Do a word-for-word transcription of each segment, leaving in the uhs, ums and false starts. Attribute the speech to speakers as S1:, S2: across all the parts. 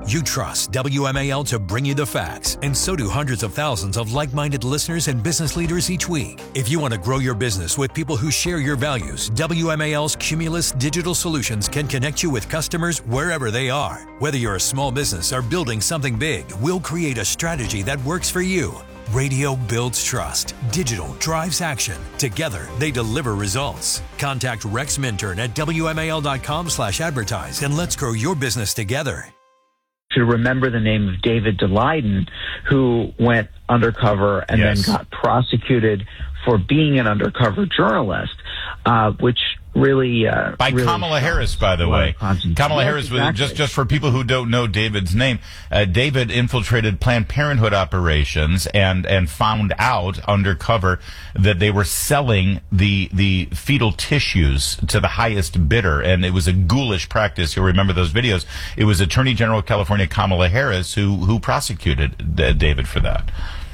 S1: You trust W M A L to bring you the facts, and so do hundreds of thousands of like-minded listeners and business leaders each week. If you want to grow your business with people who share your values, W M A L's Cumulus Digital Solutions can connect you with customers wherever they are. Whether you're a small business or building something big, we'll create a strategy that works for you. Radio builds trust. Digital drives action. Together, they deliver results. Contact Rex Minturn at W M A L dot com slash advertise and let's grow your business together.
S2: To remember the name of David Daleiden, who went undercover and
S3: yes.
S2: then got prosecuted for being an undercover journalist, uh, which really... Uh,
S3: by
S2: really
S3: Kamala Harris, by the way. Kamala
S2: yes,
S3: Harris,
S2: exactly.
S3: just, just for people who don't know David's name, uh, David infiltrated Planned Parenthood operations and, and found out undercover that they were selling the, the fetal tissues to the highest bidder, and it was a ghoulish practice. You'll remember those videos. It was Attorney General of California Kamala Harris who, who prosecuted uh, David for that.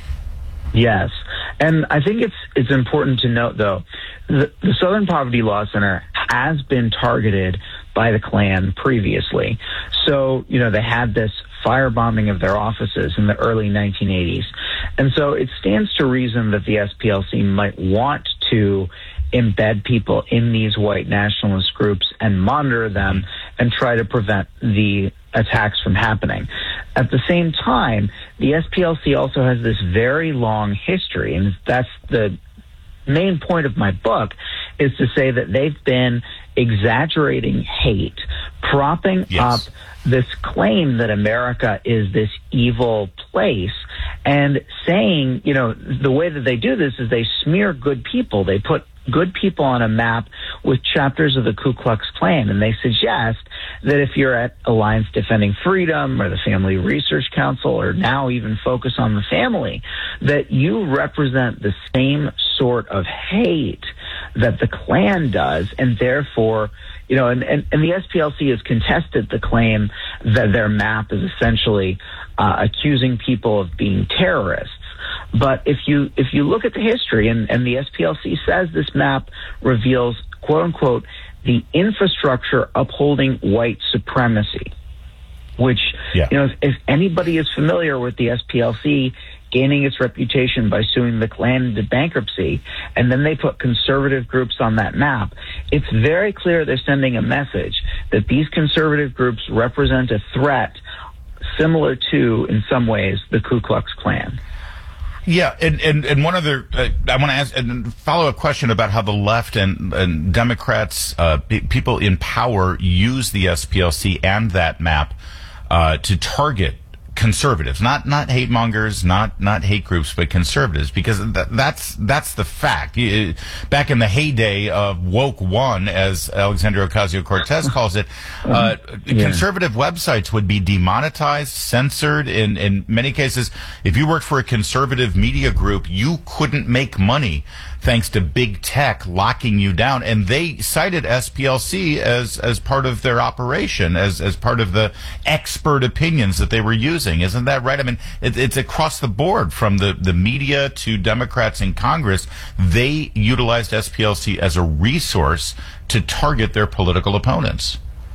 S2: Yes. And I think it's it's important to note, though, the, the Southern Poverty Law Center has been targeted by the Klan previously. So, you know, they had this firebombing of their offices in the early nineteen eighties. And so it stands to reason that the S P L C might want to embed people in these white nationalist groups and monitor them and try to prevent the attacks from happening. At the same time, the S P L C also has this very long history, and that's the main point of my book, is to say that they've been exaggerating hate, propping
S3: yes.
S2: up this claim that America is this evil place, and saying, you know, the way that they do this is they smear good people. They put good people on a map with chapters of the Ku Klux Klan, and they suggest that if you're at Alliance Defending Freedom or the Family Research Council, or now even Focus on the Family, that you represent the same sort of hate that the Klan does, and therefore, you know, and, and, and the S P L C has contested the claim that their map is essentially uh, accusing people of being terrorists. But if you if you look at the history, and, and the S P L C says this map reveals, quote unquote, the infrastructure upholding white supremacy, which,
S3: yeah.
S2: you know, if, if anybody is familiar with the S P L C gaining its reputation by suing the Klan into bankruptcy, and then they put conservative groups on that map, it's very clear they're sending a message that these conservative groups represent a threat similar to, in some ways, the Ku Klux Klan.
S3: Yeah, and, and, and one other, uh, I want to ask a follow-up question about how the left and, and Democrats, uh, p- people in power use the S P L C and that map uh, to target conservatives, not not hate mongers, not not hate groups, but conservatives, because th- that's that's the fact. You, back in the heyday of woke one, as Alexandria Ocasio-Cortez calls it, uh,
S2: yeah.
S3: conservative websites would be demonetized, censored. In in many cases, if you worked for a conservative media group, you couldn't make money thanks to big tech locking you down. And they cited S P L C as as part of their operation, as as part of the expert opinions that they were using. Isn't that right? I mean, it, it's across the board, from the, the media to Democrats in Congress. They utilized S P L C as a resource to target their political opponents.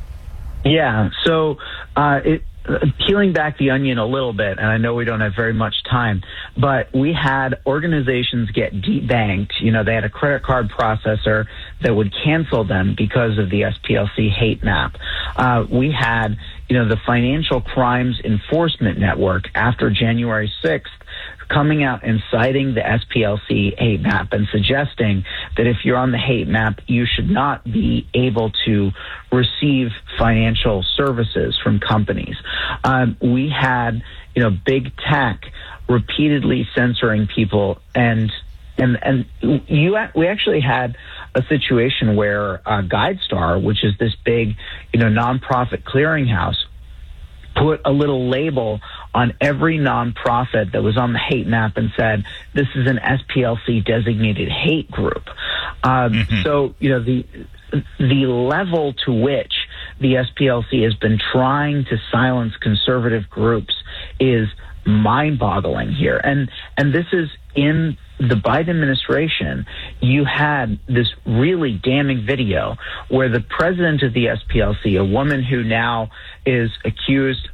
S2: Yeah, so uh, it, uh, peeling back the onion a little bit, and I know we don't have very much time, but we had organizations get debanked. You know, they had a credit card processor that would cancel them because of the S P L C hate map. Uh, we had, you know, the Financial Crimes Enforcement Network after January sixth coming out and citing the S P L C hate map and suggesting that if you're on the hate map, you should not be able to receive financial services from companies. Um, we had, you know, big tech repeatedly censoring people, and and and you we actually had a situation where uh, GuideStar, which is this big, you know, nonprofit clearinghouse, put a little label on every nonprofit that was on the hate map and said, this is an S P L C designated hate group. Um, mm-hmm. So, you know, the the level to which the S P L C has been trying to silence conservative groups is mind-boggling here. And and this is in the Biden administration. You had this really damning video where the president of the S P L C, a woman who now is accused